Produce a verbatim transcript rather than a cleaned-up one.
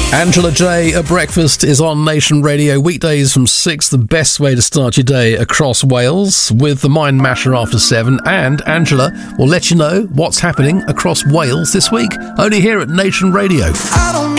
Angela J at Breakfast is on Nation Radio weekdays from six, the best way to start your day across Wales, with the Mind Masher after seven, and Angela will let you know what's happening across Wales this week, only here at Nation Radio. I don't